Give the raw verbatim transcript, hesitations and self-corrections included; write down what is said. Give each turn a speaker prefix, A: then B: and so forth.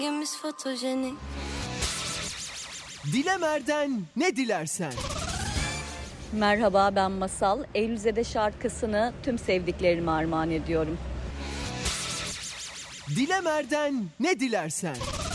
A: Gemiz fotojenik.
B: Dilemer'den ne dilersen.
C: Merhaba, ben Masal. Eylülzade şarkısını tüm sevdiklerime armağan ediyorum.
B: Dilemer'den ne dilersen.